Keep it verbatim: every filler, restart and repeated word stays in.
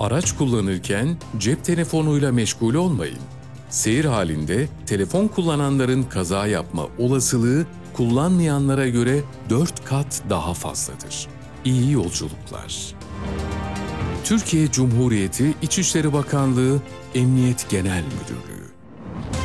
Araç kullanırken cep telefonuyla meşgul olmayın. Seyir halinde telefon kullananların kaza yapma olasılığı kullanmayanlara göre dört kat daha fazladır. İyi yolculuklar. Türkiye Cumhuriyeti İçişleri Bakanlığı Emniyet Genel Müdürlüğü